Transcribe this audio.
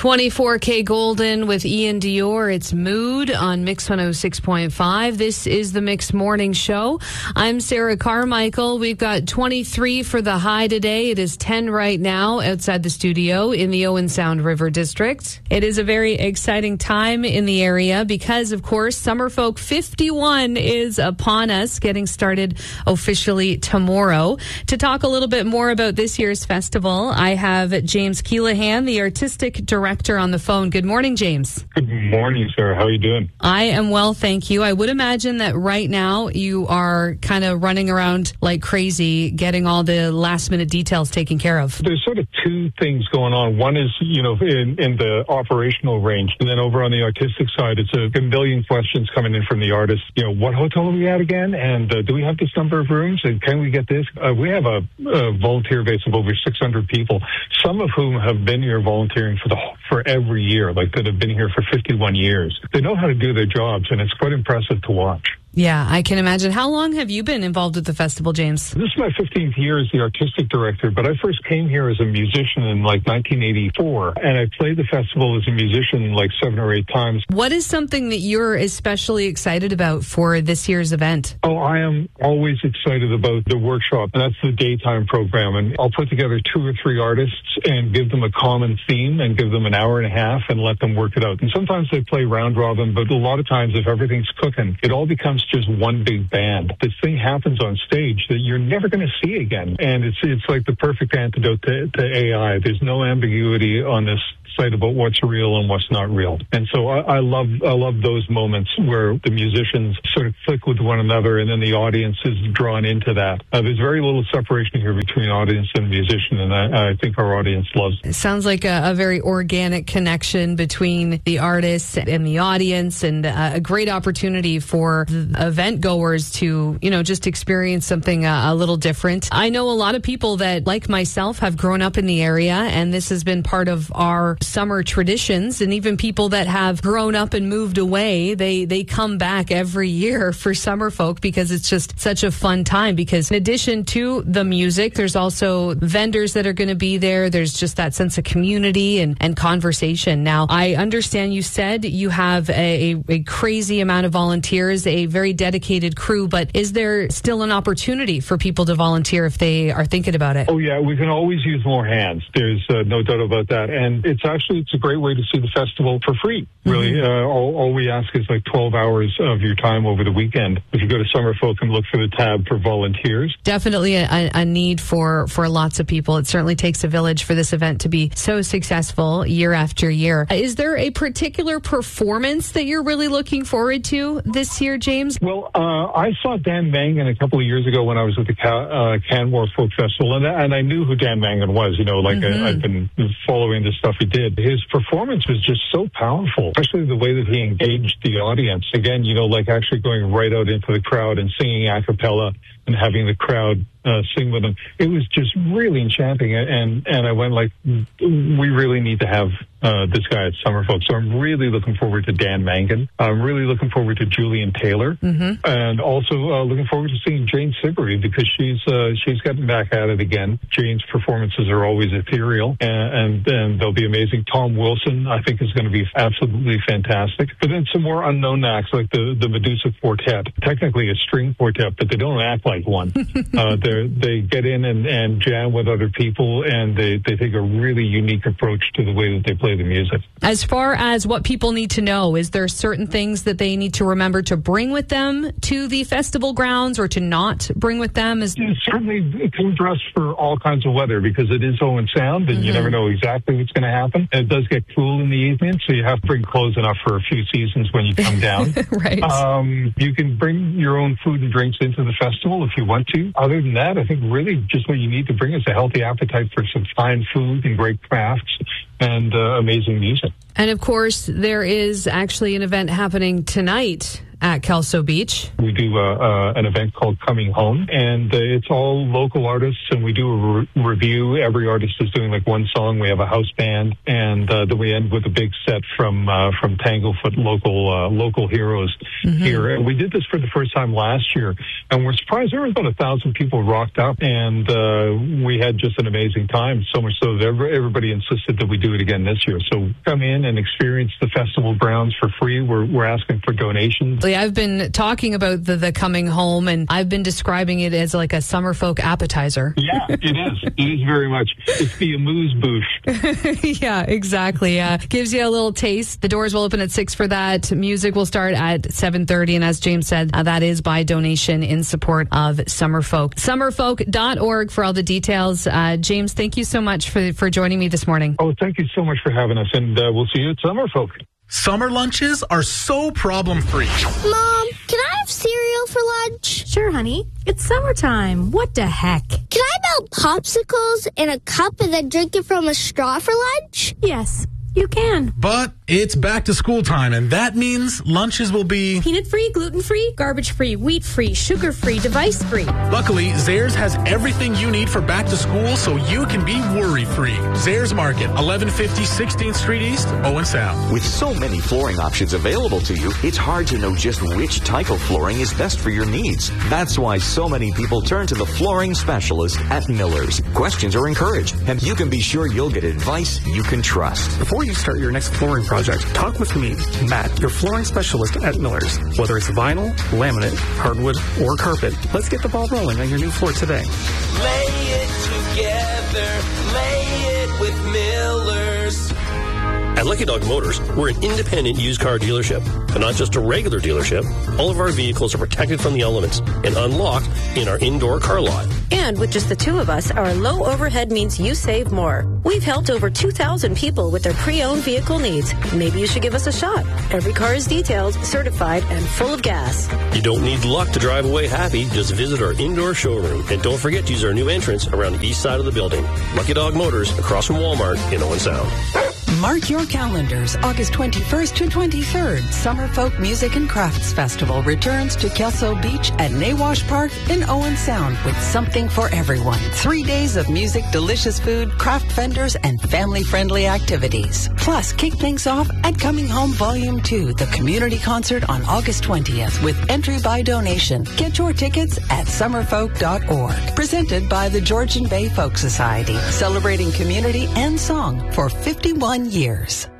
24K Golden with Ian Dior. It's Mood on Mix 106.5. This is the Mix Morning Show. I'm Sarah Carmichael. We've got 23 for the high today. It is 10 right now outside the studio in the Owen Sound River District. It is a very exciting time in the area because, of course, Summerfolk 51 is upon us, getting started officially tomorrow. To talk a little bit more about this year's festival, I have James Keelahan, the artistic director, on the phone. Good morning, James. Good morning, sir. How are you doing? I am well, thank you. I would imagine that right now you are kind of running around like crazy, getting all the last-minute details taken care of. There's sort of two things going on. One is, in the operational range, and then over on the artistic side, it's a million questions coming in from the artists. What hotel are we at again? And do we have this number of rooms? And can we get this? We have a volunteer base of over 600 people, some of whom have been here volunteering for every year, like that have been here for 51 years. They know how to do their jobs, and it's quite impressive to watch. Yeah, I can imagine. How long have you been involved with the festival, James? This is my 15th year as the artistic director, but I first came here as a musician in 1984, and I played the festival as a musician 7 or 8 times. What is something that you're especially excited about for this year's event? Oh, I am always excited about the workshop, and that's the daytime program. And I'll put together 2 or 3 artists and give them a common theme and give them an hour and a half and let them work it out. And sometimes they play round robin, but a lot of times if everything's cooking, it all becomes just one big band. This thing happens on stage that you're never going to see again. And it's like the perfect antidote to AI. There's no ambiguity on this site about what's real and what's not real. And so I love those moments where the musicians sort of click with one another and then the audience is drawn into that. There's very little separation here between audience and musician, and I think our audience loves it. It sounds like a very organic connection between the artists and the audience, and a great opportunity for the event goers to, just experience something a little different. I know a lot of people that, like myself, have grown up in the area, and this has been part of our summer traditions. And even people that have grown up and moved away, they come back every year for Summerfolk because it's just such a fun time. Because in addition to the music, there's also vendors that are going to be there. There's just that sense of community and conversation. Now, I understand you said you have a crazy amount of volunteers, a very dedicated crew, but is there still an opportunity for people to volunteer if they are thinking about it? Oh, yeah, we can always use more hands. There's no doubt about that. And it's a great way to see the festival for free, really. Mm-hmm. All we ask is 12 hours of your time over the weekend. If you go to Summerfolk and look for the tab for volunteers. Definitely a need for lots of people. It certainly takes a village for this event to be so successful year after year. Is there a particular performance that you're really looking forward to this year, James? Well, I saw Dan Mangan a couple of years ago when I was at the Canmore Folk Festival, and I knew who Dan Mangan was. Mm-hmm. I've been following the stuff he did. His performance was just so powerful, especially the way that he engaged the audience. Again, actually going right out into the crowd and singing a cappella and having the crowd sing with him. It was just really enchanting. And I went we really need to have this guy at Summerfolk. So I'm really looking forward to Dan Mangan. I'm really looking forward to Julian Taylor. Mm-hmm. And also looking forward to seeing Jane Siberry because she's getting back at it again. Jane's performances are always ethereal and they'll be amazing. Tom Wilson, I think, is going to be absolutely fantastic. But then some more unknown acts like the Medusa Quartet. Technically a string quartet, but they don't act like one. They get in and jam with other people, and they take a really unique approach to the way that they play the music. As far as what people need to know, is there certain things that they need to remember to bring with them to the festival grounds or to not bring with them? Certainly come dressed for all kinds of weather because it is Owen Sound, and you never know exactly what's going to happen. And it does get cool in the evening, so you have to bring clothes enough for a few seasons when you come down. Right. You can bring your own food and drinks into the festival if you want to. Other than that, I think really just what you need to bring is a healthy appetite for some fine food and great crafts and amazing music. And of course, there is actually an event happening tonight at Kelso Beach? We do an event called Coming Home, and it's all local artists, and we do a review. Every artist is doing like one song. We have a house band, and then we end with a big set from Tanglefoot, local heroes here. And we did this for the first time last year, and we're surprised there was about 1,000 people rocked up, and we had just an amazing time, so much so that everybody insisted that we do it again this year. So come in and experience the festival grounds for free. We're asking for donations. I've been talking about the Coming Home, and I've been describing it as like a summer folk appetizer. Yeah, it is. It is very much. It's the amuse-bouche. Yeah, exactly. Gives you a little taste. The doors will open at 6 for that. Music will start at 7:30, and as James said, that is by donation in support of Summerfolk. Summerfolk.org for all the details. James, thank you so much for joining me this morning. Oh, thank you so much for having us, and we'll see you at Summerfolk. Summer lunches are so problem-free. Mom, can I have cereal for lunch? Sure, honey. It's summertime. What the heck? Can I melt popsicles in a cup and then drink it from a straw for lunch? Yes, you can. But it's back to school time, and that means lunches will be peanut-free, gluten-free, garbage-free, wheat-free, sugar-free, device-free. Luckily, Zehrs has everything you need for back to school so you can be worry-free. Zehrs Market, 1150 16th Street East, Owen Sound. With so many flooring options available to you, it's hard to know just which type of flooring is best for your needs. That's why so many people turn to the flooring specialist at Miller's. Questions are encouraged, and you can be sure you'll get advice you can trust. Before you start your next flooring project, talk with me, Matt, your flooring specialist at Miller's. Whether it's vinyl, laminate, hardwood, or carpet, let's get the ball rolling on your new floor today. Lay it together, lay it with Miller's. At Lucky Dog Motors, we're an independent used car dealership, and not just a regular dealership. All of our vehicles are protected from the elements and unlocked in our indoor car lot. And with just the two of us, our low overhead means you save more. We've helped over 2,000 people with their pre-owned vehicle needs. Maybe you should give us a shot. Every car is detailed, certified, and full of gas. You don't need luck to drive away happy. Just visit our indoor showroom. And don't forget to use our new entrance around the east side of the building. Lucky Dog Motors, across from Walmart in Owen Sound. Mark your calendars. August 21st to 23rd, Summerfolk Music and Crafts Festival returns to Kelso Beach at Nawash Park in Owen Sound with something for everyone. 3 days of music, delicious food, craft vendors, and family-friendly activities. Plus, kick things off at Coming Home Volume 2, the community concert on August 20th with entry by donation. Get your tickets at summerfolk.org. Presented by the Georgian Bay Folk Society, celebrating community and song for 51 years.